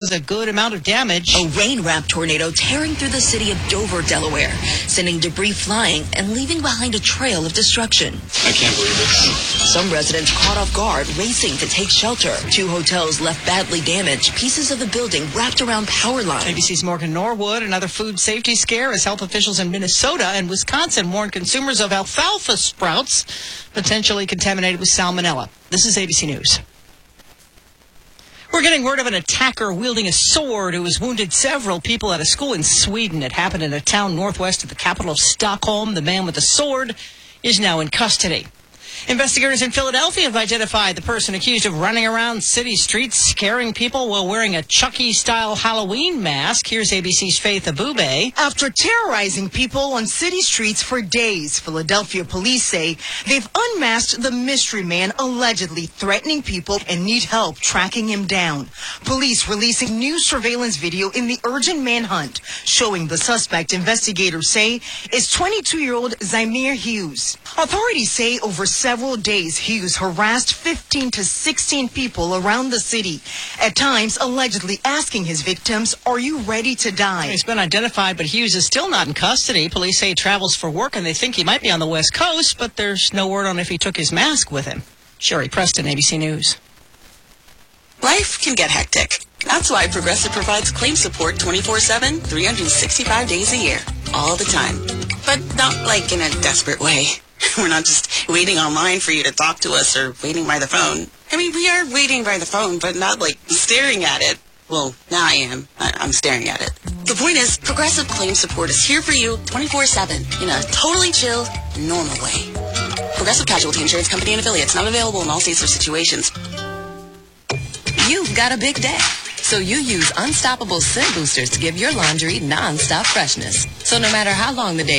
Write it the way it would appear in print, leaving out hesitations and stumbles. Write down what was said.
with a good amount of damage. A rain-wrapped tornado tearing through the city of Dover, Delaware, sending debris flying and leaving behind a trail of destruction. I can't believe this. Some residents caught off guard, racing to take shelter. 2 hotels left badly damaged, pieces of the building wrapped around power lines. ABC's Morgan Norwood. Another food safety scare as health officials in Minnesota and Wisconsin warn consumers of alfalfa sprouts potentially contaminated with salmonella. This is ABC News. We're getting word of an attacker wielding a sword who has wounded several people at a school in Sweden. It happened in a town northwest of the capital of Stockholm. The man with the sword is now in custody. Investigators in Philadelphia have identified the person accused of running around city streets scaring people while wearing a Chucky-style Halloween mask. Here's ABC's Faith Abube. After terrorizing people on city streets for days, Philadelphia police say they've unmasked the mystery man allegedly threatening people and need help tracking him down. Police releasing new surveillance video in the urgent manhunt showing the suspect, investigators say, is 22-year-old Zymir Hughes. Authorities say over several days, Hughes harassed 15 to 16 people around the city, at times allegedly asking his victims, "Are you ready to die?" He's been identified, but Hughes is still not in custody. Police say he travels for work, and they think he might be on the West Coast, but there's no word on if he took his mask with him. Sherry Preston, ABC News. Life can get hectic. That's why Progressive provides claim support 24/7, 365 days a year, all the time. But not like in a desperate way. We're not just waiting online for you to talk to us or waiting by the phone. I mean, we are waiting by the phone, but not like staring at it. Well, now I am. I'm staring at it. The point is, Progressive Claim Support is here for you 24/7 in a totally chill, normal way. Progressive Casualty Insurance Company and affiliates, not available in all states or situations. You've got a big day, so you use Unstoppable Scent Boosters to give your laundry non-stop freshness. So no matter how long the day